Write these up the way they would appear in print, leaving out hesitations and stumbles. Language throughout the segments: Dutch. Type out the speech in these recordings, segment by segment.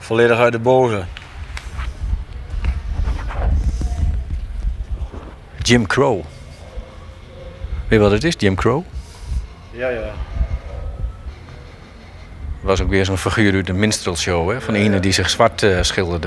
volledig uit de boze. Jim Crow. Weet je wat het is, Jim Crow? Ja. Was ook weer zo'n figuur uit de minstrelshow, hè? Van ene die zich zwart schilderde.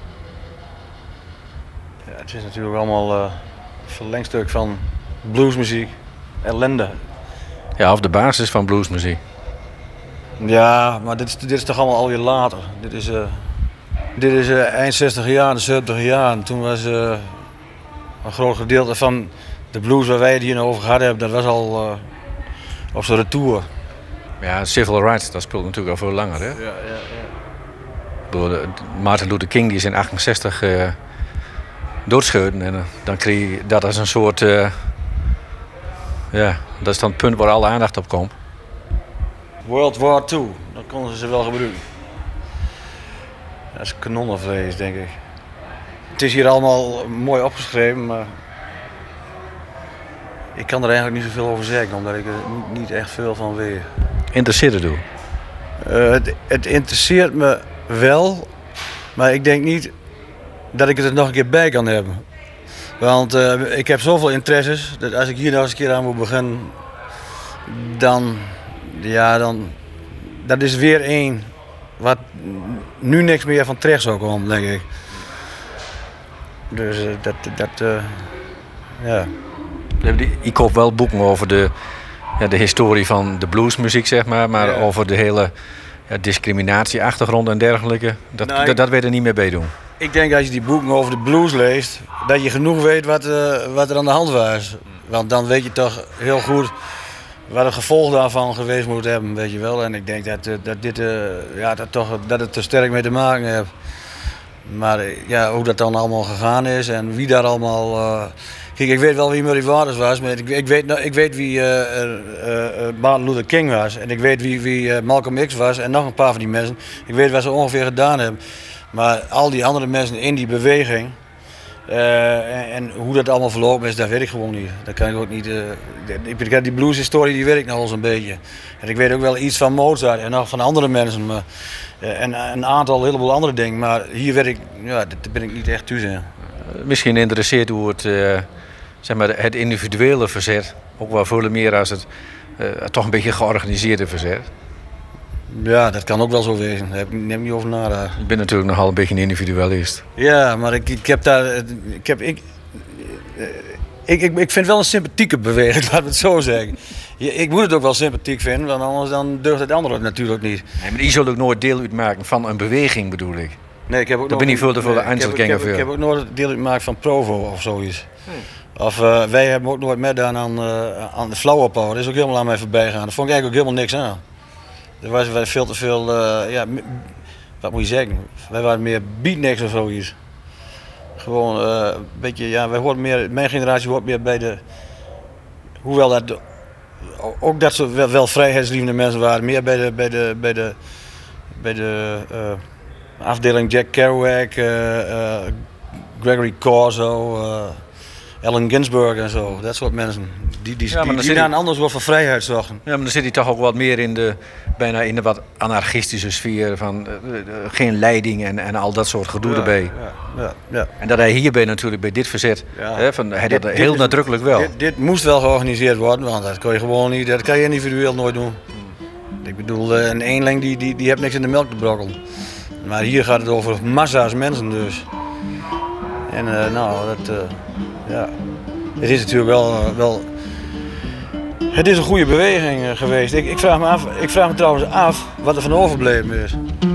Ja, het is natuurlijk allemaal een verlengstuk van bluesmuziek. Ellende. Ja, of de basis van bluesmuziek. Ja, maar dit is toch allemaal alweer later. Dit is eind 60 jaar, 70 jaar. Toen was een groot gedeelte van de blues waar wij het hier over gehad hebben, dat was al op zijn retour. Ja, civil rights, dat speelt natuurlijk al veel langer, hè? Ja. Martin Luther King die is in 68 doodscheurde en dan kreeg je dat als een soort... ja, dat is dan het punt waar alle aandacht op komt. World War II, dat konden ze wel gebruiken. Dat is kanonnenvlees, denk ik. Het is hier allemaal mooi opgeschreven, maar ik kan er eigenlijk niet zoveel over zeggen, omdat ik er niet echt veel van weet. Interesseert het u? Het interesseert me wel, maar ik denk niet dat ik het er nog een keer bij kan hebben. Want ik heb zoveel interesses, dat als ik hier nog eens een keer aan moet beginnen, dan dat is weer één wat nu niks meer van terecht zou komen, denk ik. Dus ja. Ik koop wel boeken over de historie van de bluesmuziek, zeg maar Ja. over de hele discriminatieachtergrond en dergelijke. Dat weet er niet meer bij doen. Ik denk als je die boeken over de blues leest, dat je genoeg weet wat er aan de hand was. Want dan weet je toch heel goed wat het gevolg daarvan geweest moet hebben, weet je wel. En ik denk dat het er sterk mee te maken heeft. Maar ja, hoe dat dan allemaal gegaan is en wie daar allemaal... Kijk, ik weet wel wie Muddy Waters was, maar ik weet wie Martin Luther King was. En ik weet wie Malcolm X was en nog een paar van die mensen. Ik weet wat ze ongeveer gedaan hebben. Maar al die andere mensen in die beweging en hoe dat allemaal verlopen is, dat weet ik gewoon niet. Dat kan ik ook niet. Die blueshistorie die weet ik nog wel zo'n beetje. En ik weet ook wel iets van Mozart en nog van andere mensen. Maar, en een heleboel andere dingen. Maar hier weet ik, daar ben ik niet echt thuis in. Misschien interesseert u het individuele verzet ook wel veel meer als het toch een beetje georganiseerde verzet. Ja, dat kan ook wel zo wezen. Daar heb ik niet over nagedacht. Ik ben natuurlijk nogal een beetje een individualist. Ja, maar ik vind het wel een sympathieke beweging, laten we het zo zeggen. Ik moet het ook wel sympathiek vinden, want anders dan deugt het andere natuurlijk niet. Nee, maar die zullen ook nooit deel uitmaken van een beweging, bedoel ik. Nee, ik heb ook Daar ben ik veel te veel Einzelgänger voor. Ik heb ook nooit deel uitgemaakt van Provo of zoiets. Nee. Of wij hebben ook nooit meedaan aan de Flower Power. Dat is ook helemaal aan mij voorbij gegaan. Daar vond ik eigenlijk ook helemaal niks aan. Er was veel te veel, wat moet je zeggen? Wij waren meer beatniks of zoiets. Gewoon een beetje, wij hoorden meer, mijn generatie hoort meer bij de, hoewel dat ook dat ze wel vrijheidslievende mensen waren, meer bij de afdeling Jack Kerouac, Gregory Corso, Allen Ginsberg en zo, dat soort mensen. Die naar een ander soort van vrijheid zochten. Ja, maar dan zit hij toch ook wat meer bijna in de wat anarchistische sfeer van geen leiding en al dat soort gedoe erbij. Ja. En dat hij hierbij natuurlijk bij dit verzet, hij dat heel nadrukkelijk wel. Dit moest wel georganiseerd worden, want dat kan je gewoon niet, dat kan je individueel nooit doen. Ik bedoel, een eenling die heeft niks in de melk te brokkelen. Maar hier gaat het over massa's mensen dus. En het is natuurlijk wel het is een goede beweging geweest. Ik vraag me trouwens af wat er van overbleven is.